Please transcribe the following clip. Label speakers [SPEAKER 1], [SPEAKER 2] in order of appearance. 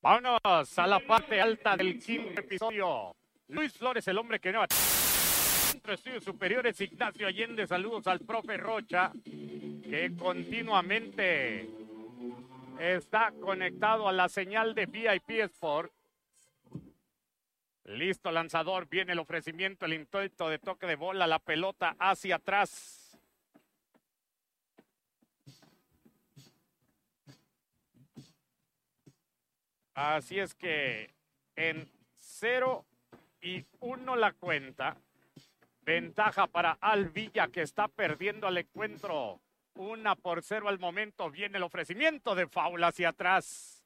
[SPEAKER 1] Vámonos a la parte alta del quinto episodio. Luis Flores, el hombre que no... Centro Estudios Superiores, Ignacio Allende, saludos al profe Rocha, que continuamente está conectado a la señal de VIP Sport. Listo, lanzador, viene el ofrecimiento, el intento de toque de bola, la pelota hacia atrás. Así es que en 0-1 la cuenta. Ventaja para Al Villa, que está perdiendo el encuentro. 1-0 al momento. Viene el ofrecimiento de foul hacia atrás.